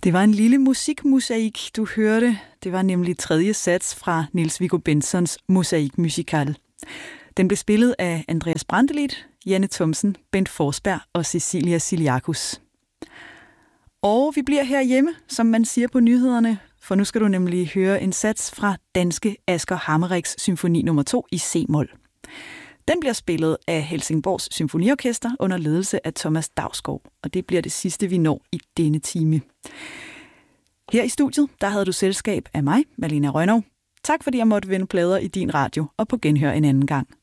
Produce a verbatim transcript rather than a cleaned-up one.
Det var en lille musikmosaik, du hørte. Det var nemlig tredje sats fra Niels Viggo Bentzons Mosaik Musical. Den blev spillet af Andreas Brantelid, Janne Thomsen, Bent Forsberg og Cecilia Siliakus. Og vi bliver herhjemme, som man siger på nyhederne, for nu skal du nemlig høre en sats fra danske Asger Hammerichs symfoni nummer to i C-mol. Den bliver spillet af Helsingborgs Symfoniorkester under ledelse af Thomas Dausgaard, og det bliver det sidste, vi når i denne time. Her i studiet, der havde du selskab af mig, Malene Rønnow. Tak fordi jeg måtte vende plader i din radio, og på genhør en anden gang.